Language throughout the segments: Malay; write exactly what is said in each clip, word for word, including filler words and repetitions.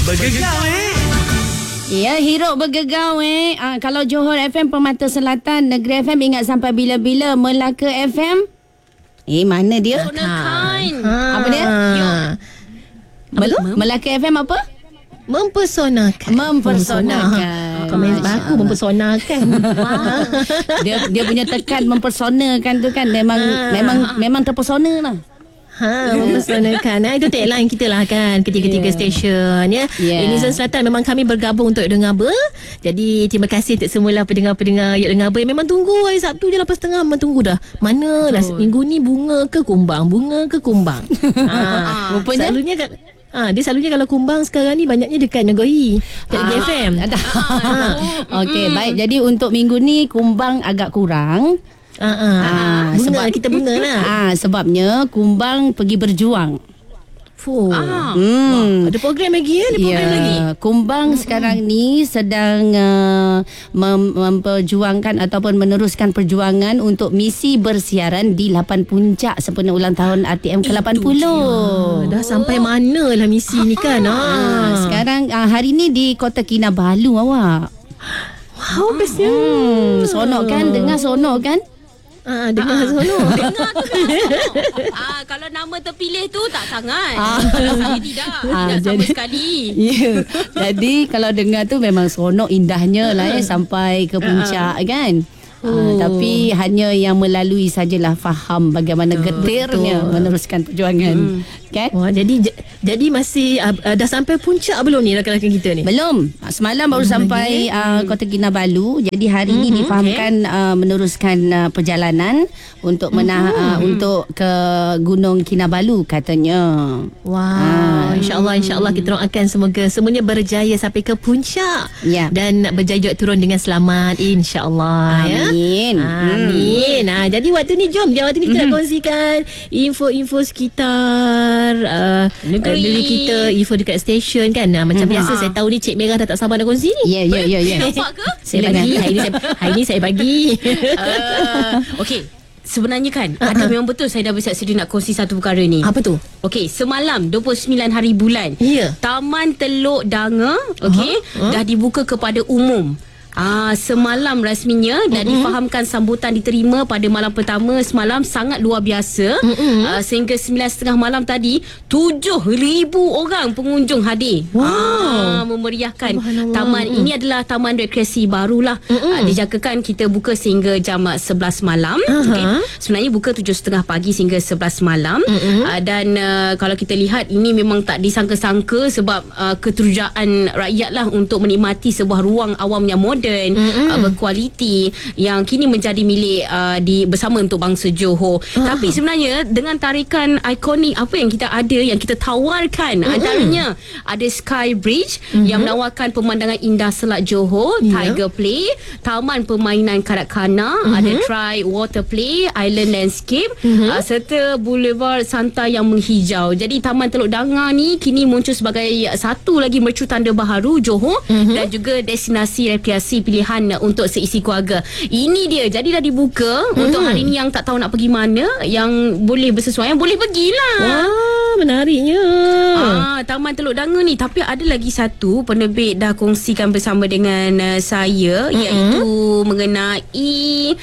Bergegau eh. Ya, Hero bergegau eh. Ah, kalau Johor F M Permata Selatan, Negeri F M ingat sampai bila-bila, Melaka F M. Eh, mana dia? Sonakan. Ha. Apa dia? Mel- Melaka F M apa? Mempersonakan. Mempersonakan. Komen baku mempersonakan. dia dia punya tekan mempersonakan tu kan memang ha. memang memang terpesona lah. Ha, mempersonakan. Nah, itu tagline kita lah kan, ketiga-tiga yeah. stesen ya. Yeah. Innocent Selatan memang kami bergabung untuk Yuk Dengar Ber. Jadi terima kasih untuk semua pendengar-pendengar Yuk Dengar Ber. Memang tunggu hari Sabtu je lapan setengah, memang tunggu dah. Mana dah minggu ni bunga ke kumbang, bunga ke kumbang. Ha, rupanya selalunya kan Ha, dia selalunya kalau kumbang sekarang ni banyaknya dekat Negeri, dekat ah, F M. Okey, baik. Jadi untuk minggu ni kumbang agak kurang. Ah, ah, ah, bunga sebab kita bunga lah. Ah, sebabnya kumbang pergi berjuang. Fuh. Ah, hmm. Ada program lagi ya? Ada program yeah. lagi. Kumbang hmm. sekarang ni sedang uh, mem- memperjuangkan ataupun meneruskan perjuangan untuk misi bersiaran di lapan puncak sempena ulang tahun R T M ke lapan puluh. Dah sampai mana lah misi ni kan? Ah. Sekarang uh, hari ni di Kota Kinabalu awak. Wow, bestnya. Hmm, sonok kan? Dengar sonok kan? Ah, dengar sonok. Dengar tu kan sonok. Ah, kalau nama terpilih tu tak sangat. Ah. Saya tidak. Ah, tidak sama jadi, sekali. Yeah. Jadi kalau dengar tu memang sonok indahnya lah eh, sampai ke puncak kan. Oh. Uh, tapi hanya yang melalui sajalah faham bagaimana getirnya betul. Meneruskan perjuangan. Hmm. Kan? Wah, jadi j- jadi masih uh, dah sampai puncak belum ni rakan-rakan kita ni? Belum. Semalam baru hmm. sampai uh, Kota Kinabalu. Jadi hari hmm. ini difahamkan okay. uh, meneruskan uh, perjalanan untuk menah hmm. uh, untuk ke Gunung Kinabalu katanya. Wow. Uh. InsyaAllah insyaAllah kita doakan semoga semuanya berjaya sampai ke puncak. Ya. Dan berjaya turun dengan selamat insyaAllah. Amin. Ya? Amin. Hmm. Ha, jadi waktu ni jom jom waktu ni kita hmm. nak kongsikan info-info sekitar Uh, negeri uh, kita, info dekat stesen kan. uh, Macam hmm. biasa ha. Saya tahu ni Cik Merah dah tak sabar nak kongsi ni. Ya ya ya ya. Nampak ke? Saya bagi hari ni saya, hari ni saya bagi uh, Okey, sebenarnya kan ada memang betul saya dah bersiap sedia nak kongsi satu perkara ni. Apa tu? Okey, semalam dua puluh sembilan hari bulan yeah. Taman Teluk Danga okey uh-huh. uh-huh. dah dibuka kepada umum. Ah, semalam rasminya dan mm-hmm. difahamkan sambutan diterima pada malam pertama semalam sangat luar biasa. Mm-hmm. Ah, sehingga sembilan tiga puluh malam tadi tujuh ribu orang pengunjung hadir. Wow. Ah, memeriahkan taman mm-hmm. ini adalah taman rekreasi barulah. Mm-hmm. Ah, dijangkakan kita buka sehingga jam sebelas malam. Uh-huh. Okay. Sebenarnya buka tujuh tiga puluh pagi sehingga sebelas malam. Mm-hmm. Ah, dan uh, kalau kita lihat ini memang tak disangka-sangka sebab uh, keterujaan rakyat lah untuk menikmati sebuah ruang awam yang moden. Mm-hmm. Uh, berkualiti yang kini menjadi milik uh, di bersama untuk bangsa Johor. Uh-huh. Tapi sebenarnya dengan tarikan ikonik apa yang kita ada yang kita tawarkan, mm-hmm. antaranya ada Sky Bridge mm-hmm. yang menawarkan pemandangan indah Selat Johor, yeah. Tiger Play, taman permainan kanak-kanak, mm-hmm. ada Try Water Play, Island Landscape, mm-hmm. uh, serta Boulevard Santai yang menghijau. Jadi Taman Teluk Danga ni kini muncul sebagai satu lagi mercu tanda baharu Johor, mm-hmm. dan juga destinasi rekreasi pilihan untuk seisi keluarga. Ini dia, jadi dah dibuka hmm. untuk hari ni yang tak tahu nak pergi mana, yang boleh bersesuaian boleh pergilah. Wah, menariknya. Ah, Taman Teluk Danga ni. Tapi ada lagi satu penerbit dah kongsikan bersama dengan uh, saya, mm-hmm. iaitu mengenai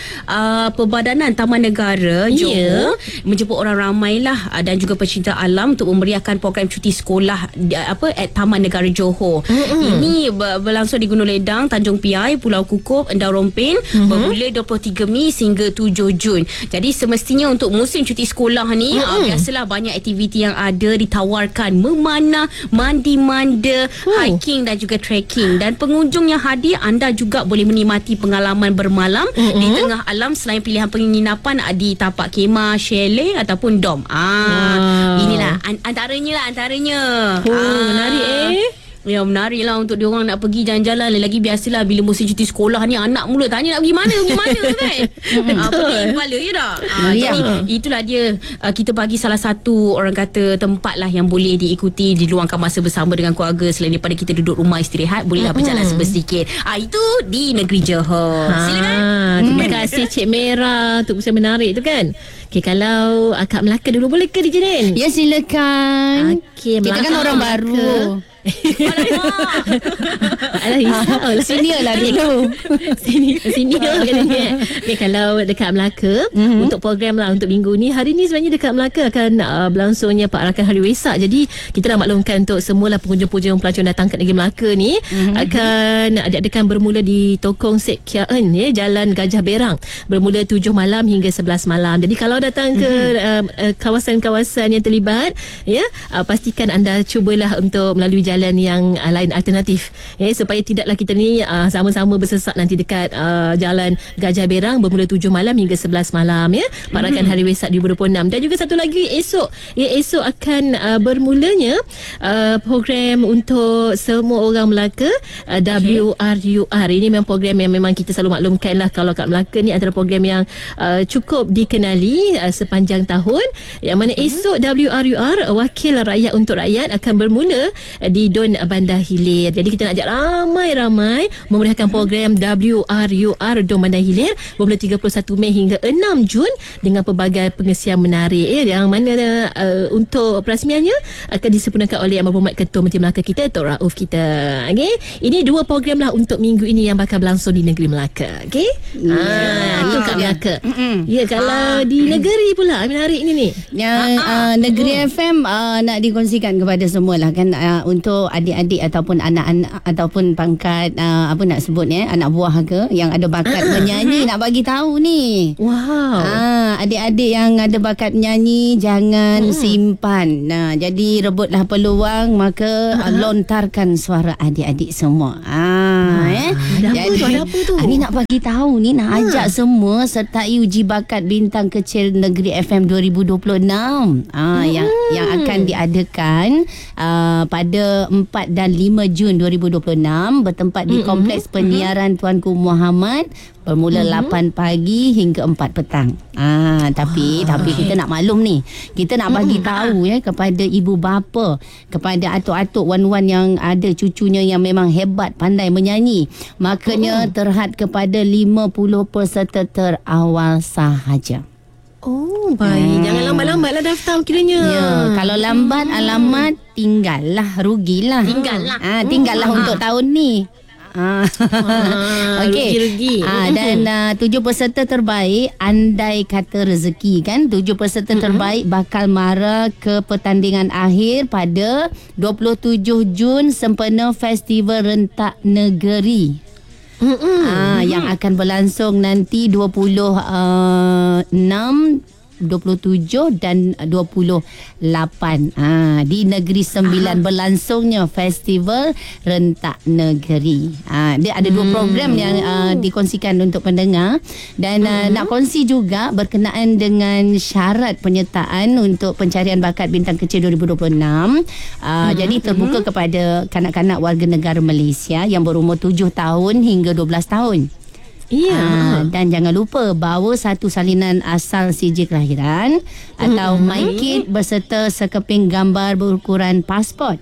uh, Perbadanan Taman Negara Johor, yeah. menjemput orang ramai lah uh, dan juga pecinta alam untuk memeriahkan program cuti sekolah uh, apa at Taman Negara Johor. Mm-hmm. Ini ber- berlangsung di Gunung Ledang, Tanjung Piai, Pulau Kukup, Endau Rompin, mm-hmm. bermula dua puluh tiga Mei hingga tujuh Jun. Jadi semestinya untuk musim cuti sekolah ni, mm-hmm. uh, biasalah banyak aktiviti yang ada ditawarkan, memanah, mandi-manda, oh. hiking dan juga trekking. Dan pengunjung yang hadir, anda juga boleh menikmati pengalaman bermalam mm-hmm. di tengah alam selain pilihan penginapan di tapak kemah, chalet ataupun dom. Ah, wow. Inilah an- antaranya lah antaranya. Oh, ah. menarik eh. Ya, menarik lah untuk diorang nak pergi jalan-jalan. Lagi biasalah bila musim cuti sekolah ni anak mula tanya nak pergi mana, pergi mana kan. Apa ni kepala je dah. Ah, jadi itulah dia, uh, kita bagi salah satu orang kata tempat lah yang boleh diikuti, diluangkan masa bersama dengan keluarga selain daripada kita duduk rumah istirahat, bolehlah berjalan hmm. sedikit. Ah, itu di negeri Johor. Ha, silakan. Terima kasih Cik Merah untuk bersama menarik tu kan. Okey, kalau Kak Melaka dulu boleh ke D J Nin? Ya, silakan. Okey, Kita kan orang baru. Alah, risau lah. Senior lah dulu. Sini sini katanya. Okay, kalau dekat Melaka mm-hmm. untuk program lah untuk minggu ni, hari ni sebenarnya dekat Melaka akan uh, berlangsungnya Perarakan Hari Wesak. Jadi kita nak maklumkan untuk semualah pengunjung-pengunjung pelancong datang ke negeri Melaka ni mm-hmm. akan diadakan bermula di Tokong Sek Kiaen ya, Jalan Gajah Berang, bermula tujuh malam hingga sebelas malam. Jadi kalau datang ke mm-hmm. uh, kawasan-kawasan yang terlibat ya, uh, pastikan anda cubalah untuk melalui jalan yang uh, lain alternatif ya, supaya tidaklah kita ni uh, sama-sama bersesak nanti dekat uh, Jalan Gajah Berang bermula tujuh malam hingga sebelas malam ya, Perarakan Hari Wesak dua ribu dua puluh enam. Dan juga satu lagi esok ya, esok akan uh, bermulanya uh, program untuk semua orang Melaka, uh, W R U R. Ini memang program yang memang kita selalu maklumkan lah, kalau kat Melaka ni antara program yang uh, cukup dikenali uh, sepanjang tahun, yang mana esok W R U R, Wakil Rakyat untuk Rakyat, akan bermula uh, di Don Bandar Hilir. Jadi kita nak ajak ramai-ramai memeriahkan program W R U R Don Bandar Hilir bermula tiga puluh satu Mei hingga enam Jun dengan pelbagai pengesian menarik ya, yang mana uh, untuk perasmiannya akan disempurnakan oleh Yang Berhormat Ketua Menteri Melaka kita, Tok Rauf kita. Okey, ini dua program lah untuk minggu ini yang bakal berlangsung di negeri Melaka. Okey, yeah. ah, itu kat Melaka. Mm-mm. Ya, kalau ah. di negeri pula menarik ni ni. Yang uh, Negeri F M uh, nak dikongsikan kepada semua lah kan, uh, untuk adik-adik ataupun anak-anak ataupun pangkat uh, apa nak sebut ya, anak buah ke yang ada bakat menyanyi, nak bagi tahu ni. Wow. Ah, adik-adik yang ada bakat menyanyi jangan hmm. simpan. Nah, jadi rebutlah peluang, maka uh, lontarkan suara adik-adik semua. Ah, eh. Ada apa tu? Ada apa tu? Ni nak bagi tahu ni, nak Hmm. ajak semua sertai uji bakat bintang kecil Negeri F M dua ribu dua puluh enam. Ah, hmm. yang yang akan diadakan uh, pada empat dan lima Jun dua ribu dua puluh enam, bertempat di Kompleks Penyiaran Tuanku Muhammad, bermula mm-hmm. lapan pagi hingga empat petang. Ah, tapi ah, tapi kita nak maklum ni. Kita nak bagi mm-hmm. tahu ya kepada ibu bapa, kepada atuk-atuk wan-wan yang ada cucunya yang memang hebat pandai menyanyi. Makanya mm-hmm. terhad kepada lima puluh peserta terawal sahaja. Oh, baik. Hmm. Jangan lambat-lambatlah daftar kiranya. Ya, kalau lambat hmm. alamat tinggallah, rugilah. Tinggallah. Ah, tinggallah hmm. untuk tahun ni. Ah. Ah, Okey. Rugi-rugi. Ah, dan uh, tujuh peserta terbaik, andai kata rezeki kan, tujuh peserta mm-hmm. terbaik bakal mara ke pertandingan akhir pada dua puluh tujuh Jun sempena Festival Rentak Negeri. Mm-hmm. Ah, yang akan berlangsung nanti dua puluh enam, dua puluh tujuh dan dua puluh lapan ah, di Negeri Sembilan. Aha. Berlangsungnya Festival Rentak Negeri. Ah, dia ada dua hmm. program yang uh, dikongsikan untuk pendengar, dan uh, hmm. nak kongsi juga berkenaan dengan syarat penyertaan untuk pencarian bakat bintang kecil dua ribu dua puluh enam. Uh, hmm. Jadi terbuka hmm. kepada kanak-kanak warga negara Malaysia yang berumur tujuh tahun hingga dua belas tahun. Iya. Ha, dan jangan lupa bawa satu salinan asal sijil kelahiran mm-hmm. atau MyKid berserta sekeping gambar berukuran pasport.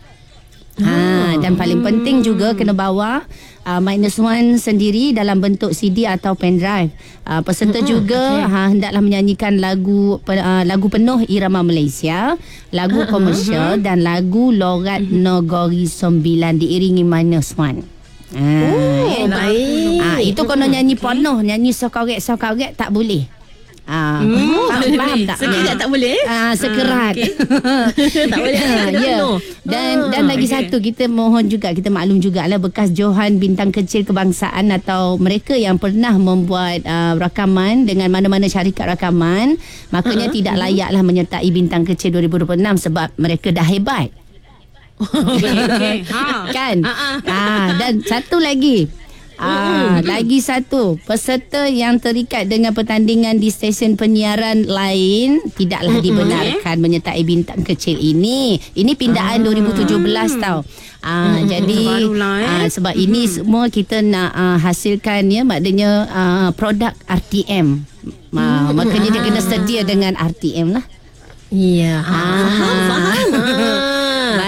Ha, dan paling penting juga kena bawa uh, minus one sendiri dalam bentuk C D atau pendrive. Uh, peserta mm-hmm. juga okay. ha, hendaklah menyanyikan lagu uh, lagu penuh irama Malaysia, lagu uh-huh. komersial dan lagu logat mm-hmm. Negeri Sembilan diiringi minus one. Ah, oh, eh, baik. Ah, itu kalau nyanyi okay. penuh, nyanyi sokorek-sokorek tak boleh. Ah, hmm, faham, faham tak? Sekerat tak boleh. Ah, sekerat. Ah, okay. Tak boleh. Ah, ya. Dan dan lagi okay. satu, kita mohon juga, kita maklum jugalah bekas johan bintang kecil kebangsaan atau mereka yang pernah membuat uh, rakaman dengan mana-mana syarikat rakaman, makanya uh-huh. tidak layaklah menyertai bintang kecil dua ribu dua puluh enam sebab mereka dah hebat. Okay, okay. Ha. Kan? Ah, dan satu lagi. Ah, mm. lagi satu, peserta yang terikat dengan pertandingan di stesen penyiaran lain tidaklah mm-hmm. dibenarkan menyertai bintang kecil ini. Ini pindaan ah. dua ribu tujuh belas tau. Ah, mm-hmm. jadi Barulah, eh? ah, sebab mm-hmm. ini semua kita nak ah, hasilkan ya, maknanya ah, produk R T M. Ah, mm-hmm. Makanya dia kena sedia dengan R T M lah. Ya, yeah. ah. faham, faham.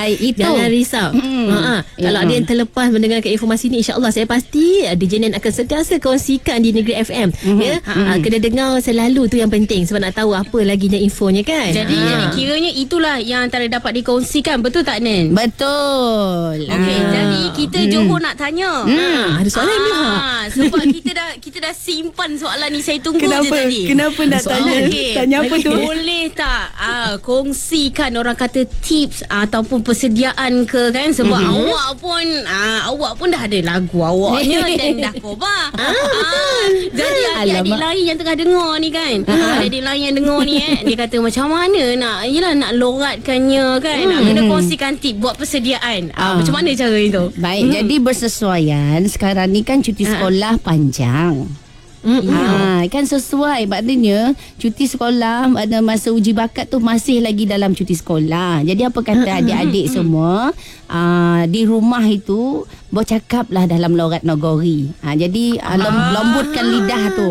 Baik, itu. Jangan risau. Hmm. Ha, Ya. kalau ada yang terlepas mendengarkan informasi ni, insya-Allah saya pasti uh, D J Nen akan sentiasa kongsikan di Negeri F M. Mhm. Ya, uh, kena dengar selalu tu yang penting sebab nak tahu apa lagi infonya kan. Jadi, Ha. jadi kiranya itulah yang antara dapat dikongsikan. Betul tak, Nen? Betul. Okey, Ah. jadi kita Johor nak tanya. Hmm, ada soalan ni, Ha. Ah, sebab kita dah kita dah simpan soalan ni, saya tunggu Kenapa? je tadi. Kenapa nak tanya? Okey. Tanya apa tu? Boleh tak ah, kongsikan orang kata tips ah, ataupun persediaan ke kan, sebab Mhm. mm-hmm. awak pun ah, awak pun dah ada lagu awaknya dan dah cover. Ah, jadi adik-adik Alamak. lain yang tengah dengar ni kan. Adik-adik lain yang dengar ni eh, dia kata macam mana nak yalah nak loratkannya kan. Nak kena kongsikan tip buat persediaan. Ah, Ah. macam mana cara itu? Baik, jadi bersesuaian sekarang ni kan cuti sekolah panjang. Ha, kan sesuai, maknanya cuti sekolah pada masa uji bakat tu masih lagi dalam cuti sekolah. Jadi apa kata adik-adik semua uh, di rumah itu bercakaplah dalam lorat nagori. Ha, jadi uh, lem- lembutkan lidah tu.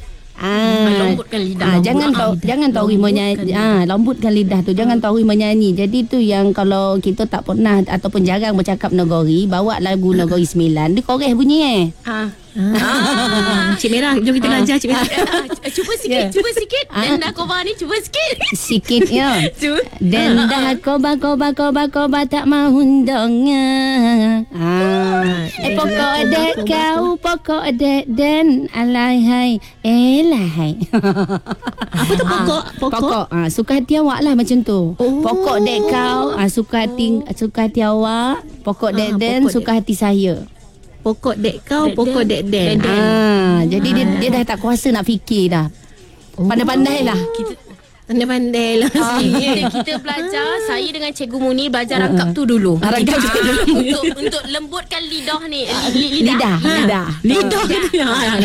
Ah, Lembutkan lidah. ah, jangan tahu jangan tahu menyanyi. Ah, lembutkan lidah tu. Jangan tahu menyanyi. Jadi tu yang kalau kita tak pernah ataupun jarang bercakap nagori, bawa lagu nagori sembilan, dia koreh bunyi eh. Ah. Ah. Cik Merah, jom kita belajar Cik Merah. Ah, cuba sikit, Ya. cuba sikit. Ah. Dan dah cover ni, cuba sikit. Sikit ya. Cuba. Dan dah koba koba koba koba tak mau undangnya. Ah. Eh pokok dek kau, pokok dek dan alai hai. Elai. Apa tu pokok? Pokok. Pokok. Ah, suka hati awak lah macam tu. Oh. Pokok dek kau, ah, suka hati suka hati awak. Pokok dek Ah, dan pokok suka hati saya. Pokok dek kau, Dek pokok den. dek den. Dek den. Ah, jadi dia dia dah tak kuasa nak fikir dah. Pandai-pandai lah. Kita Pandai-pandai lah. kita, kita belajar, saya dengan Cikgu Munir belajar rangkap tu dulu. Ah, rangkap Kita- tu dulu. untuk untuk lembutkan lidah ni. Li- li- Lidah, lidah. Lidah.